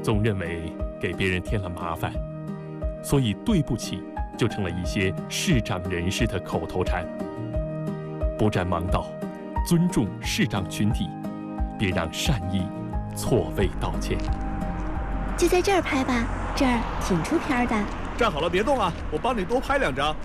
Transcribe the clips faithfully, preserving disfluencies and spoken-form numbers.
总认为给别人添了麻烦，所以对不起就成了一些视长人士的口头禅。不占盲道，尊重视长群体，别让善意错位道歉。 就在这儿拍吧，这儿挺出片的。 站好了，别动啊，我帮你多拍两张。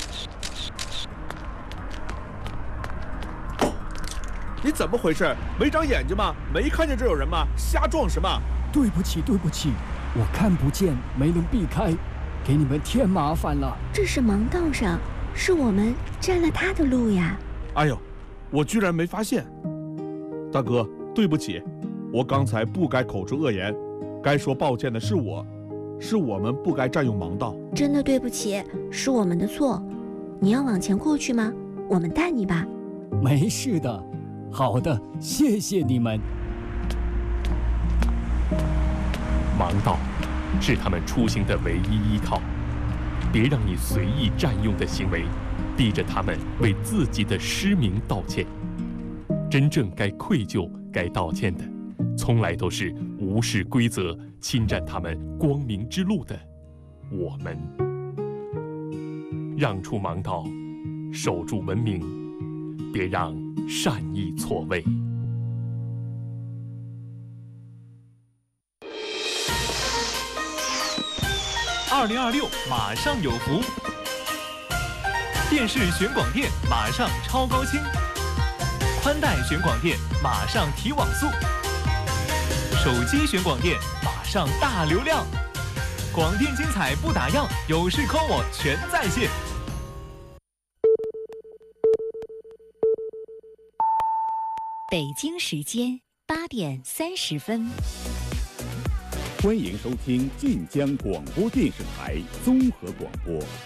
你怎么回事？没长眼睛吗？没看见这有人吗？瞎撞什么？ 对不起，对不起，我看不见，没能避开，给你们添麻烦了。 这是盲道上，是我们占了他的路呀。 哎呦，我居然没发现。大哥，对不起，我刚才不该口出恶言，该说抱歉的是我，是我们不该占用盲道。 真的对不起，是我们的错。你要往前过去吗？我们带你吧。 没事的。好的，谢谢你们。 盲道是他们出行的唯一依靠，别让你随意占用的行为逼着他们为自己的失明道歉。真正该愧疚、该道歉的，从来都是无视规则、侵占他们光明之路的我们。让出盲道，守住文明，别让善意错位。 二零二六马上有福，电视选广电马上超高清，宽带选广电马上提网速，手机选广电马上大流量，广电精彩不打烊，有事扣我全在线。 北京时间八点三十分， 欢迎收听晋江广播电视台综合广播。